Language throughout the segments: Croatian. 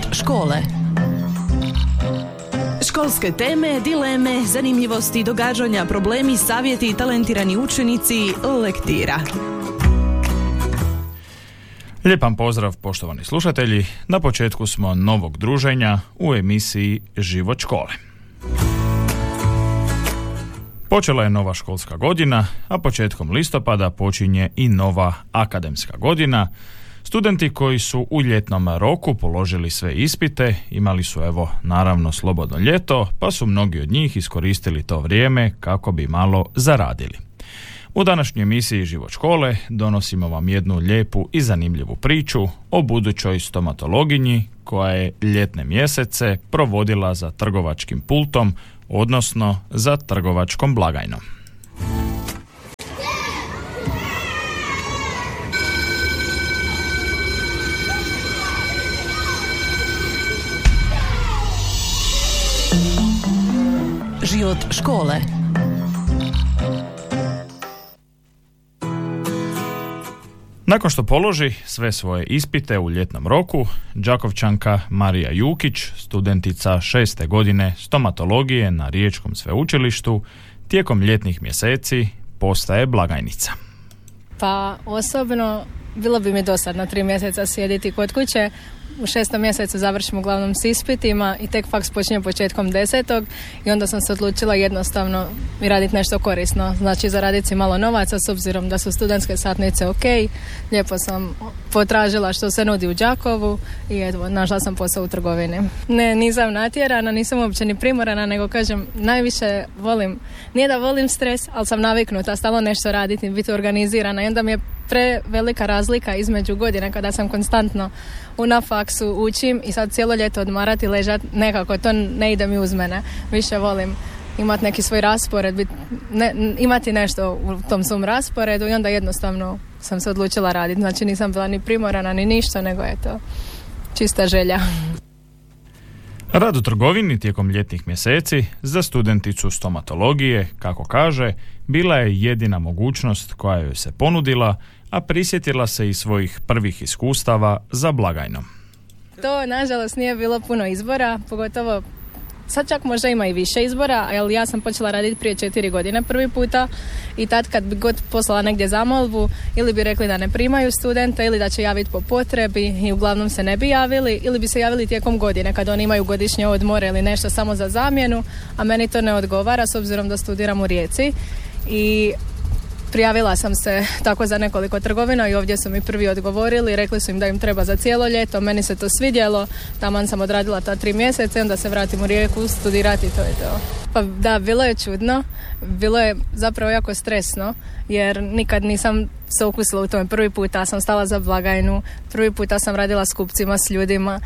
škole. Školske teme, dileme, zanimljivosti, događanja, problemi, savjeti, talentirani učenici, lektira. Lijepan pozdrav, poštovani slušatelji. Na početku smo novog druženja u emisiji Život škole. Počela je nova školska godina, a početkom listopada počinje i nova akademska godina. Studenti koji su u ljetnom roku položili sve ispite, imali su naravno slobodno ljeto, pa su mnogi od njih iskoristili to vrijeme kako bi malo zaradili. U današnjoj emisiji Život škole donosimo vam jednu lijepu i zanimljivu priču o budućoj stomatologinji koja je ljetne mjesece provodila za trgovačkim pultom, odnosno za trgovačkom blagajnom. Život škole. Nakon što položi sve svoje ispite u ljetnom roku, Đakovčanka Marija Jukić, studentica 6. godine stomatologije na Riječkom sveučilištu, tijekom ljetnih mjeseci postaje blagajnica. Pa osobno bilo bi mi dosadno 3 mjeseca sjediti kod kuće. U 6. mjesecu završim uglavnom s ispitima i tek faks počinje početkom 10. i onda sam se odlučila jednostavno i raditi nešto korisno. Znači zaraditi si malo novaca s obzirom da su studentske satnice ok. Lijepo sam potražila što se nudi u Đakovu i evo, našla sam posao u trgovini. Ne, nisam natjerana, nisam uopće ni primorana, nego kažem, najviše volim, nije da volim stres, ali sam naviknuta stalno nešto raditi, biti organizirana i onda mi je prevelika razlika između godine kada sam konstantno na faksu učim i sad cijelo ljeto odmarati, ležati, nekako to ne ide mi uz mene. Više volim imati neki svoj raspored, imati nešto u tom svom rasporedu i onda jednostavno sam se odlučila raditi. Znači nisam bila ni primorana ni ništa, nego je to čista želja. Rad u trgovini tijekom ljetnih mjeseci za studenticu stomatologije, kako kaže, bila je jedina mogućnost koja joj se ponudila, a prisjetila se i svojih prvih iskustava za blagajnom. To, nažalost, nije bilo puno izbora, pogotovo sad čak možda ima i više izbora, ali ja sam počela raditi prije 4 godine prvi puta i tad kad bi god poslala negdje zamolbu, ili bi rekli da ne primaju studente ili da će javiti po potrebi i uglavnom se ne bi javili, ili bi se javili tijekom godine kad oni imaju godišnje odmore ili nešto samo za zamjenu, a meni to ne odgovara s obzirom da studiram u Rijeci i prijavila sam se tako za nekoliko trgovina i ovdje su mi prvi odgovorili, rekli su im da im treba za cijelo ljeto, meni se to svidjelo, taman sam odradila ta 3 mjeseca i onda se vratim u Rijeku studirati i to je to. Pa da, bilo je čudno, bilo je zapravo jako stresno jer nikad nisam se ukusila u tome. Prvi puta sam stala za blagajnu, prvi puta sam radila s kupcima, s ljudima,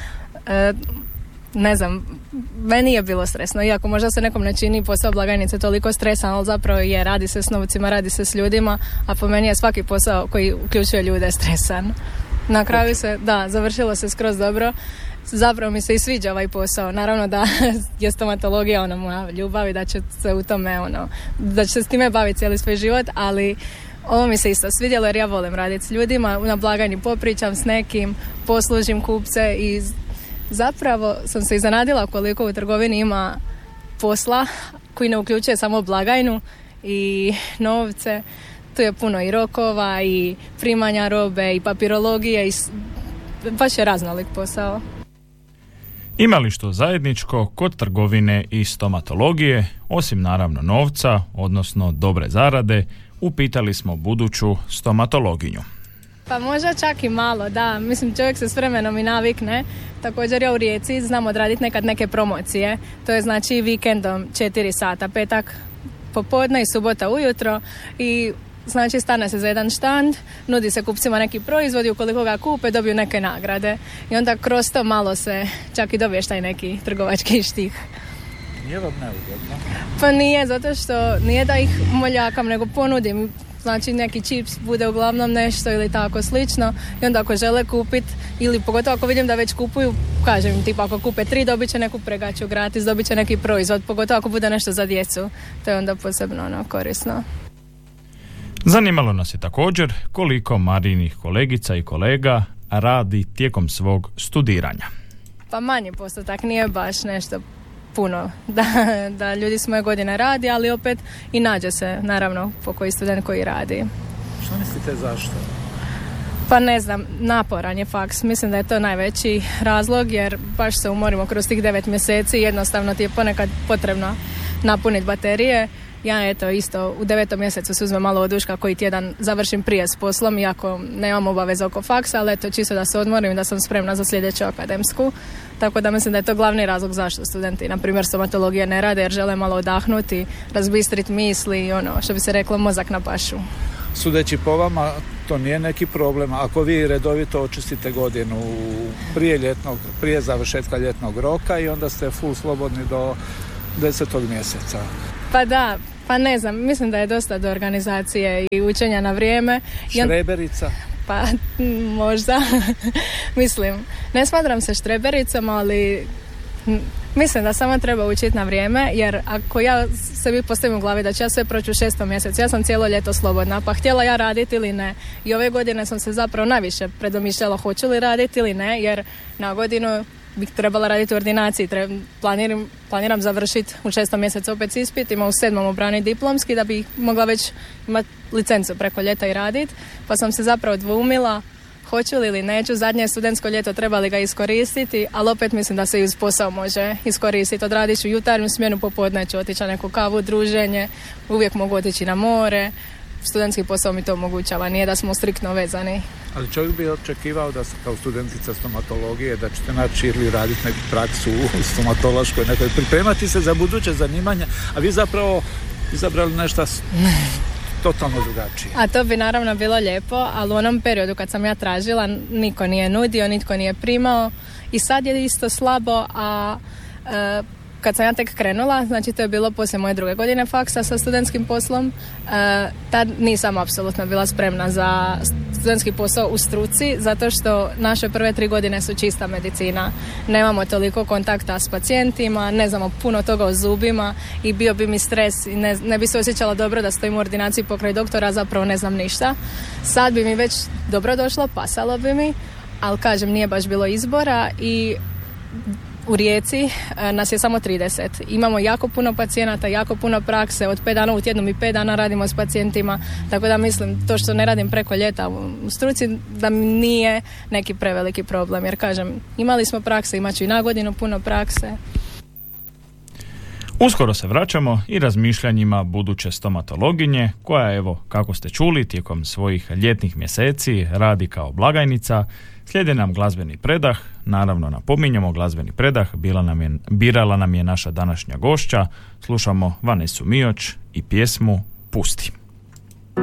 ne znam, meni je bilo stresno, iako možda se nekom ne čini posao blagajnice toliko stresan, ali zapravo je, radi se s novcima, radi se s ljudima, a po meni je svaki posao koji uključuje ljude stresan. Na kraju se, završilo se skroz dobro, zapravo mi se i sviđa ovaj posao, naravno da je stomatologija moja ljubav i da će se u tome, da će se s time baviti cijeli svoj život, ali ovo mi se isto svidjelo jer ja volim raditi s ljudima, na blagajni popričam s nekim, poslužim kupce i zapravo sam se iznenadila koliko u trgovini ima posla koji ne uključuje samo blagajnu i novce. Tu je puno i rokova i primanja robe i papirologije i baš je raznolik posao. Ima li što zajedničko kod trgovine i stomatologije, osim naravno novca, odnosno dobre zarade, upitali smo buduću stomatologinju. Pa možda čak i malo, da. Mislim, čovjek se s vremenom i navikne. Također ja u Rijeci znam odraditi nekad neke promocije. To je znači vikendom 4 sata, petak popodne i subota ujutro i znači stane se za jedan štand, nudi se kupcima neki proizvodi, ukoliko ga kupe dobiju neke nagrade i onda kroz to malo se čak i dobiješ taj neki trgovački štih. Nije vam neugodno? Pa nije, zato što nije da ih moljakam, nego ponudim. Znači neki čips bude uglavnom nešto ili tako slično i onda ako žele kupiti ili pogotovo ako vidim da već kupuju, kažem im tipa ako kupe 3 dobit će neku pregaču gratis, dobit će neki proizvod, pogotovo ako bude nešto za djecu, to je onda posebno korisno. Zanimalo nas je također koliko Marijinih kolegica i kolega radi tijekom svog studiranja. Pa manji postotak, nije baš nešto puno da ljudi s moje godine radi, ali opet i nađe se naravno pokoji student koji radi. Što mislite zašto? Pa ne znam, naporan je faks. Mislim da je to najveći razlog jer baš se umorimo kroz tih 9 mjeseci. Jednostavno ti je ponekad potrebno napuniti baterije. Ja isto u 9. mjesecu se uzmem malo oduška koji tjedan završim prije s poslom, iako nemam obaveza oko faksa, ali čisto da se odmorim i da sam spremna za sljedeću akademsku. Tako da mislim da je to glavni razlog zašto studenti, na primjer, stomatologije ne rade jer žele malo odahnuti, razbistriti misli i što bi se reklo, mozak na pašu. Sudeći po vama, to nije neki problem. Ako vi redovito očistite godinu prije završetka ljetnog roka i onda ste full slobodni do 10. mjeseca. Pa da, pa ne znam, mislim da je dosta do organizacije i učenja na vrijeme. Štreberica? Pa možda. Mislim, ne smatram se štrebericom, ali mislim da samo treba učiti na vrijeme, jer ako ja sebi postavim u glavi da ću ja sve proći u 6. mjesecu, ja sam cijelo ljeto slobodna, pa htjela ja raditi ili ne. I ove godine sam se zapravo najviše predomišljala hoću li raditi ili ne, jer na godinu bih trebala raditi u ordinaciji. Planiram završiti u 6. mjesecu opet s ispitima, u 7. obraniti diplomski da bi mogla već imati licencu preko ljeta i raditi. Pa sam se zapravo dvoumila hoću li ili neću. Zadnje studentsko ljeto trebali ga iskoristiti, ali opet mislim da se i uz posao može iskoristiti. Odradit ću jutarnju smjenu, popodne ću otići na neku kavu, druženje, uvijek mogu otići na more. Studentski posao mi to omogućava, nije da smo striktno vezani. Ali čovjek bi očekivao da se kao studentica stomatologije da ćete naći ili raditi neku praksu u stomatološkoj, nekoj pripremati se za buduće zanimanje, a vi zapravo izabrali nešto totalno drugačije. A to bi naravno bilo lijepo, ali u onom periodu kad sam ja tražila niko nije nudio, nitko nije primao i sad je isto slabo, a kad sam ja tek krenula, znači to je bilo poslije moje 2. godine faksa sa studentskim poslom, tad nisam apsolutno bila spremna za studentski posao u struci, zato što naše prve 3 godine su čista medicina. Nemamo toliko kontakta s pacijentima, ne znamo puno toga o zubima i bio bi mi stres i ne bi se osjećala dobro da stojim u ordinaciji pokraj doktora, zapravo ne znam ništa. Sad bi mi već dobro došlo, pasalo bi mi, ali kažem, nije baš bilo izbora i u Rijeci nas je samo 30. Imamo jako puno pacijenata, jako puno prakse, od 5 dana u tjednu mi 5 dana radimo s pacijentima, tako da mislim to što ne radim preko ljeta u struci da mi nije neki preveliki problem, jer kažem, imali smo prakse, imat ću i na godinu puno prakse. Uskoro se vraćamo i razmišljanjima buduće stomatologinje, koja evo, kako ste čuli, tijekom svojih ljetnih mjeseci radi kao blagajnica. Slijedi nam glazbeni predah, naravno napominjemo glazbeni predah, birala nam je naša današnja gošća, slušamo Vanesu Mioć i pjesmu Pusti.